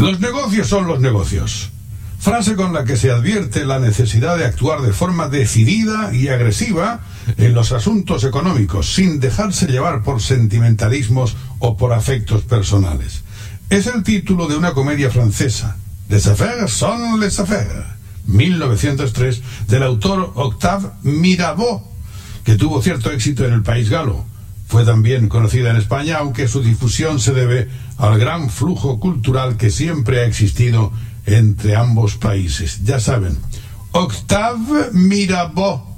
Los negocios son los negocios. Frase con la que se advierte la necesidad de actuar de forma decidida y agresiva en los asuntos económicos, sin dejarse llevar por sentimentalismos o por afectos personales. Es el título de una comedia francesa, Les affaires sont les affaires, 1903, del autor Octave Mirabeau, que tuvo cierto éxito en el país galo. Fue también conocida en España, aunque su difusión se debe al gran flujo cultural que siempre ha existido entre ambos países. Ya saben, Octave Mirabeau.